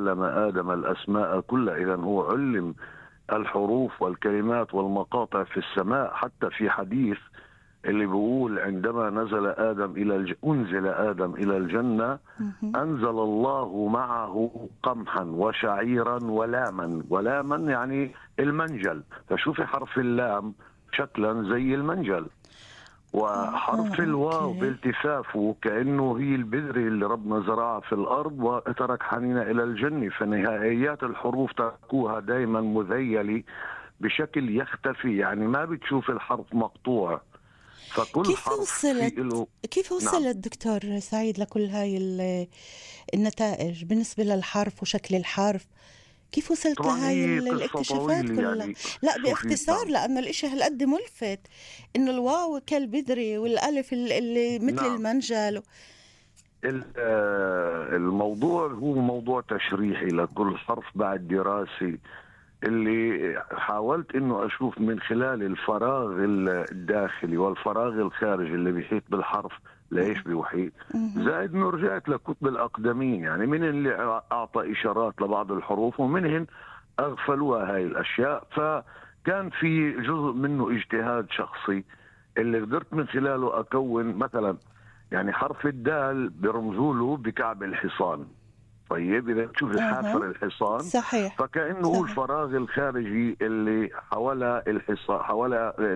علم آدم الأسماء كلها. إذن هو علم الحروف والكلمات والمقاطع في السماء. حتى في حديث اللي بيقول عندما أنزل آدم إلى الجنة أنزل الله معه قمحا وشعيرا ولاما يعني المنجل. فشوفي حرف اللام شكلا زي المنجل، وحرف الواو بالتفافه كأنه هي البذرة اللي ربنا زرعها في الأرض وترك حنينة إلى الجنة. فنهايات الحروف تركوها دائما مذيلة بشكل يختفي، يعني ما بتشوف الحرف مقطوع. فكل حرف كيف وصلت دكتور سعيد لكل هاي النتائج بالنسبة للحرف وشكل الحرف؟ كيف وصلت لهاي الاكتشافات كلها؟ يعني لا باختصار، لأنه الإشي هالقد ملفت إنه الواو كالبذرة والألف اللي مثل المنجل. الموضوع هو موضوع تشريحي لكل حرف بعد دراسة، اللي حاولت انه اشوف من خلال الفراغ الداخلي والفراغ الخارجي اللي بيحيط بالحرف ليش بيوحي. زائد انه رجعت لكتب الاقدمين، يعني من اللي اعطى اشارات لبعض الحروف ومنهم اغفلوها هاي الاشياء. فكان في جزء منه اجتهاد شخصي اللي قدرت من خلاله اكون مثلا يعني حرف الدال برمزوا له بكعب الحصان. طيب إذا تشوف حافر الحصان صحيح. فكأنه هو الفراغ الخارجي اللي حول الحصان، حول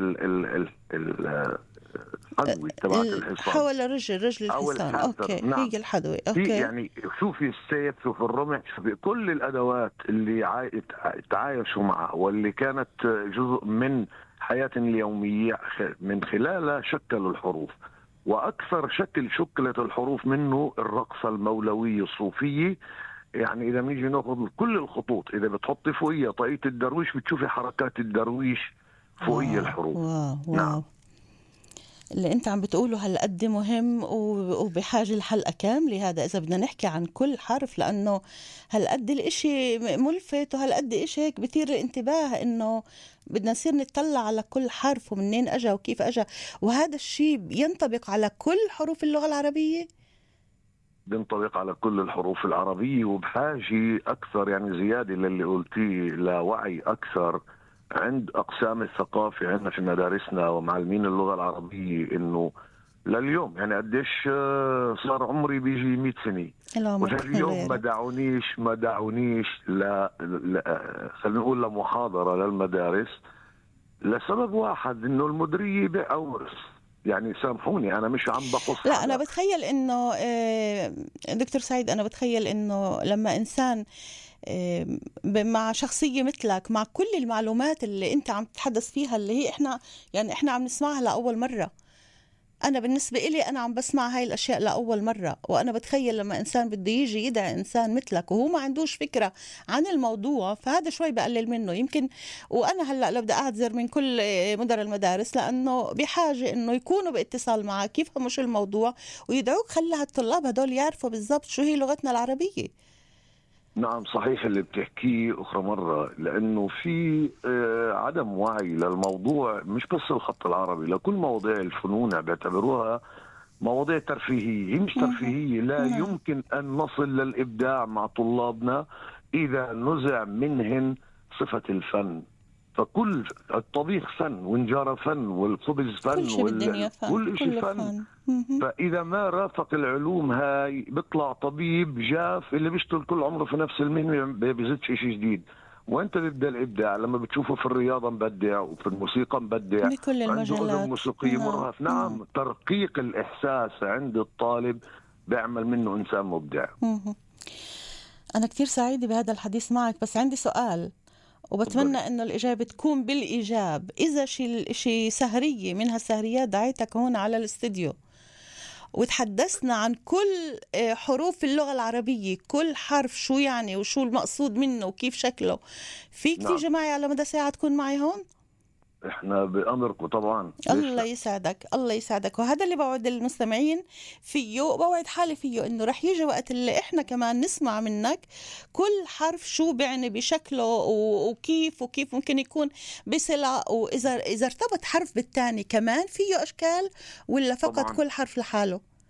الحذوة تبعت الحصان، حول رجل الحصان. أوكي. نعم. هي الحذوة. أوكي. يعني شوفي السيف، شوفي الرمح، شوفي كل الأدوات اللي تعايشوا معها واللي كانت جزء من حياتنا اليومية من خلالها شكلوا الحروف. وأكثر شكل شكلت الحروف منه الرقصة المولوية الصوفية. يعني إذا بنيجي ناخذ كل الخطوط، إذا بتحطي فوقيها طاقية الدرويش بتشوفي حركات الدرويش فوقية الحروف. واو. نعم. اللي أنت عم بتقوله هالقد مهم وبحاجة لحلقة كاملة هذا إذا بدنا نحكي عن كل حرف، لأنه هالقد الإشي ملفت وهالقد إشي هيك بثير الانتباه إنه بدنا نصير نطلع على كل حرف ومنين أجا وكيف أجا. وهذا الشيء ينطبق على كل حروف اللغة العربية؟ بينطبق على كل الحروف العربية، وبحاجة أكثر يعني زيادة للي قلتيه لوعي أكثر عند أقسام الثقافة عندنا في مدارسنا ومعلمين اللغة العربية. إنه لليوم يعني قديش صار عمري بيجي 100 سنة واليوم ما دعونيش خلينا نقول لمحاضرة للمدارس لسبب واحد، إنه المديرية بأورث. يعني سامحوني أنا مش عم بقص. لا أنا بتخيل إنه دكتور سعيد، أنا بتخيل إنه لما إنسان مع شخصية مثلك، مع كل المعلومات اللي أنت عم تتحدث فيها اللي هي إحنا عم نسمعها لأول مرة. أنا بالنسبة إلي أنا عم بسمع هاي الأشياء لأول مرة، وأنا بتخيل لما إنسان بده يجي يدعي إنسان مثلك وهو ما عندوش فكرة عن الموضوع، فهذا شوي بقلل منه يمكن. وأنا هلأ لو بدي أعتذر من كل مدراء المدارس، لأنه بحاجة إنه يكونوا باتصال معك، يفهموا شو الموضوع ويدعوك خلي هالطلاب هدول يعرفوا بالضبط شو هي لغتنا العربية. نعم صحيح اللي بتحكيه أخرى مرة، لأنه في عدم وعي للموضوع، مش بس الخط العربي، لكل مواضيع الفنون بيعتبروها مواضيع ترفيهية. هي مش ترفيهية، لا يمكن أن نصل للإبداع مع طلابنا إذا نزع منهن صفة الفن. فكل الطبيخ فن، والنجارة فن، والخبز فن، كل شيء بالدنيا فن، كل شيء فن. فإذا ما رافق العلوم هاي بيطلع طبيب جاف اللي بيشتغل كل عمره في نفس المهنة، ما بيزيدش شيء جديد. وانت بيبدا الابداع لما بتشوفه في الرياضه مبدع، وفي الموسيقى مبدع، بكل المجالات. عنده موسيقيه مرهف. نعم. ترقيق الاحساس عند الطالب بيعمل منه انسان مبدع. انا كثير سعيده بهذا الحديث معك، بس عندي سؤال وبتمنى انه الاجابه تكون بالايجاب. اذا شي سهريه من هالسهريات دعيتك هون على الاستديو وتحدثنا عن كل حروف اللغة العربية، كل حرف شو يعني وشو المقصود منه وكيف شكله، فيك تيجي معي على مدى ساعة تكون معي هون؟ احنا بأمركم طبعا. الله يسعدك، الله يسعدك. وهذا اللي بوعد المستمعين فيه وبوعد حالي فيه، انه رح يجي وقت اللي احنا كمان نسمع منك كل حرف شو بيعني بشكله وكيف ممكن يكون بصلة، واذا ارتبط حرف بالتاني كمان فيه اشكال، ولا فقط طبعاً. كل حرف لحاله؟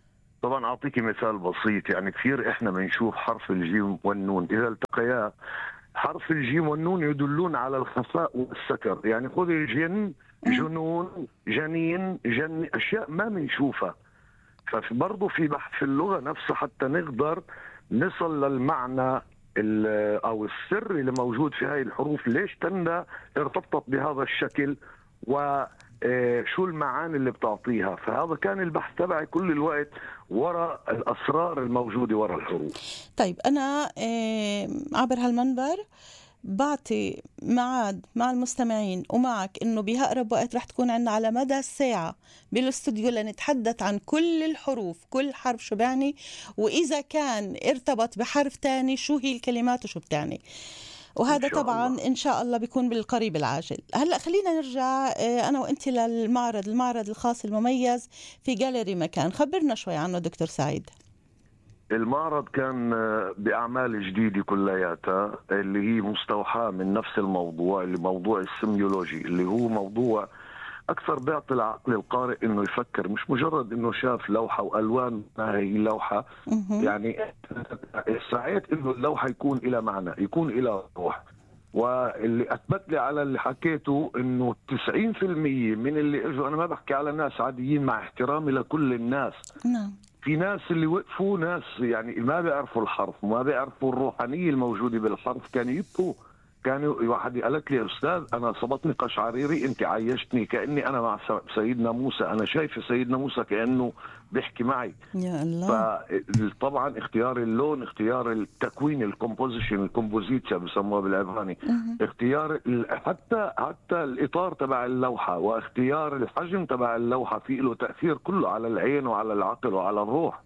طبعا أعطيكي مثال بسيط. يعني كثير إحنا بنشوف حرف الجيم والنون إذا التقيا، حرف الجيم والنون يدلون على الخفاء والسكر. يعني خذي جن، جنون، جنين، أشياء ما بنشوفها. فبرضه في بحث في اللغة نفسها حتى نقدر نصل للمعنى أو السر اللي موجود في هاي الحروف، ليش تندا ارتبطت بهذا الشكل وشو المعاني اللي بتعطيها. فهذا كان البحث تبعي كل الوقت وراء الأسرار الموجودة وراء الحروف. طيب أنا عبر هالمنبر بعطي معاد مع المستمعين ومعك إنه بأقرب وقت رح تكون عنا على مدى الساعة بالاستوديو لنتحدث عن كل الحروف، كل حرف شو بيعني، وإذا كان ارتبط بحرف تاني شو هي الكلمات وشو بتعني. وهذا طبعا إن شاء الله بيكون بالقريب العاجل. هلأ خلينا نرجع أنا وإنتي المعرض الخاص المميز في جاليري مكان. خبرنا شوي عنه دكتور سعيد. المعرض كان بأعمال جديدة كلياتها اللي هي مستوحاة من نفس الموضوع، اللي موضوع السيميولوجي، اللي هو موضوع أكثر بيعطي العقل القارئ إنه يفكر، مش مجرد إنه شاف لوحة وألوان ما هي اللوحة. يعني سعيت إنه اللوحة يكون إلى معنى، يكون إلى روح. واللي أثبت لي على اللي حكيته إنه 90% من اللي إجوا، أنا ما بحكي على ناس عاديين مع احترامي لكل الناس، نعم، في ناس اللي وقفوا، ناس يعني ما بيعرفوا الحرف وما بيعرفوا الروحانية الموجودة بالحرف، كانوا يبكوا. كانوا واحد قالت لي أستاذ أنا صبتني قشعريري، أنت عايشتني كأني أنا مع سيدنا موسى، أنا شايف سيدنا موسى كأنه بيحكي معي. يا الله. فطبعا اختيار اللون، اختيار التكوين، الكومبوزيشن، الكومبوزيتشا بسموها بالعبراني، اختيار حتى الإطار تبع اللوحة واختيار الحجم تبع اللوحة في له تأثير كله على العين وعلى العقل وعلى الروح.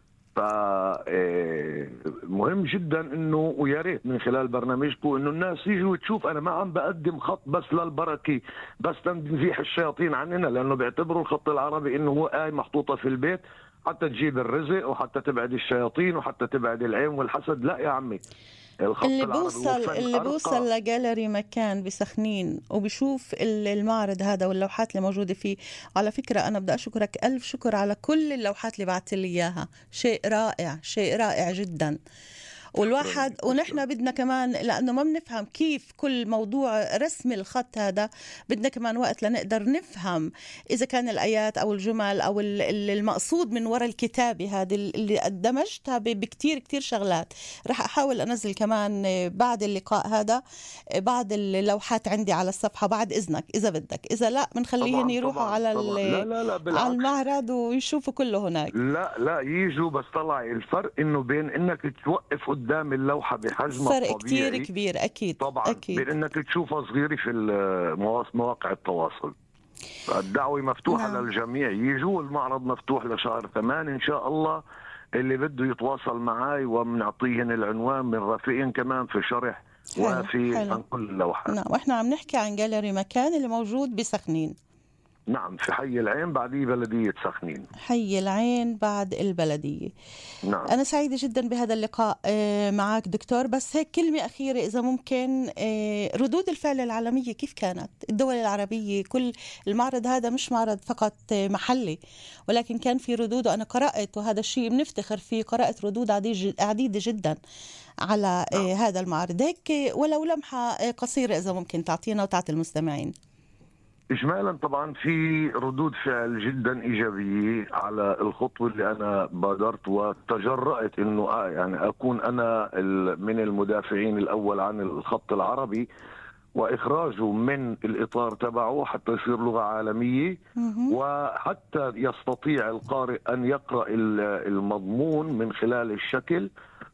فمهم جدا انه ويا ريت من خلال برنامجكم انه الناس يجوا تشوف انا ما عم بقدم خط بس للبركه، بس تنزيح الشياطين عننا، لانه بيعتبروا الخط العربي انه هو آية محطوطه في البيت حتى تجيب الرزق وحتى تبعد الشياطين وحتى تبعد العين والحسد. لا يا عمي، الخط اللي بوصل لجاليري مكان بسخنين وبشوف المعرض هذا واللوحات اللي موجودة فيه. على فكرة أنا بدي أشكرك ألف شكر على كل اللوحات اللي بعثت لي إياها، شيء رائع، شيء رائع جدا. والواحد ونحن بدنا كمان، لأنه ما بنفهم كيف كل موضوع رسم الخط هذا، بدنا كمان وقت لنقدر نفهم إذا كان الآيات أو الجمل أو المقصود من وراء الكتابة هذه اللي دمجتها بكتير كتير شغلات. رح أحاول أنزل كمان بعد اللقاء هذا بعض اللوحات عندي على الصفحة بعد إذنك إذا بدك، إذا لا بنخليهم يروحوا على على المعرض ويشوفوا كله هناك. لا ييجوا، بس طلع الفرق إنه بين إنك توقف قدام اللوحة بحجمها فرق الطبيعي كتير كبير أكيد طبعا أكيد. بين انك تشوفها صغيرة في مواقع التواصل. الدعوة مفتوحة نعم. للجميع يجوا، المعرض مفتوح لشهر 8 ان شاء الله. اللي بده يتواصل معي ومنعطيهن العنوان من رفيقين كمان في شرح وافي عن كل اللوحات. نعم، واحنا عم نحكي عن جاليري مكان اللي موجود بسخنين. نعم، في حي العين بعديه بلدية سخنين. حي العين بعد البلدية. نعم. أنا سعيدة جدا بهذا اللقاء معك دكتور. بس هيك كلمة أخيرة إذا ممكن، ردود الفعل العالمية كيف كانت؟ الدول العربية، كل المعرض هذا مش معرض فقط محلي، ولكن كان في ردود، وأنا قرأت وهذا الشيء بنفتخر فيه، قرأت ردود عديدة جدا على هذا المعرض. هيك ولو لمحة قصيرة إذا ممكن تعطينا وتعطي المستمعين. إجمالا طبعا في ردود فعل جدا إيجابية على الخطوة اللي أنا بادرت وتجرأت إنه يعني أكون أنا من المدافعين الأول عن الخط العربي وإخراجه من الإطار تبعه حتى يصير لغة عالمية، وحتى يستطيع القارئ أن يقرأ المضمون من خلال الشكل.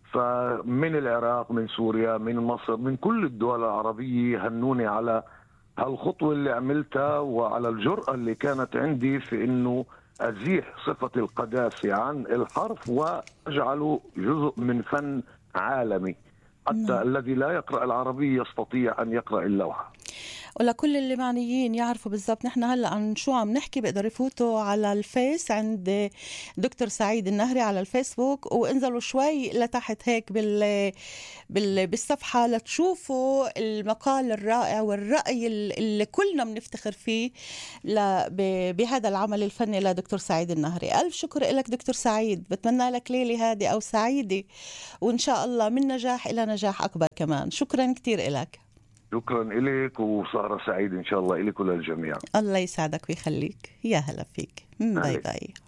فمن العراق، من سوريا، من مصر، من كل الدول العربية هنوني على هالخطوة اللي عملتها وعلى الجرأة اللي كانت عندي في إنه أزيح صفة القداسة عن الحرف وأجعله جزء من فن عالمي، حتى الذي لا يقرأ العربي يستطيع أن يقرأ اللوحة. ولكل اللي معنيين يعرفوا بالضبط نحن هلا عن شو عم نحكي، بيقدروا يفوتوا على الفيس عند دكتور سعيد النهري على الفيسبوك، وانزلوا شوي لتحت هيك بالصفحة لتشوفوا المقال الرائع والرأي اللي كلنا بنفتخر فيه بهذا العمل الفني لدكتور سعيد النهري. ألف شكر لك دكتور سعيد، بتمنى لك ليلة هادئة أو سعيدة، وإن شاء الله من نجاح إلى نجاح أكبر كمان. شكرا كتير لك. شكرا إليك وسهرة سعيدة إن شاء الله إليك وللجميع. الله يسعدك ويخليك. يا هلا فيك. باي عليك. باي.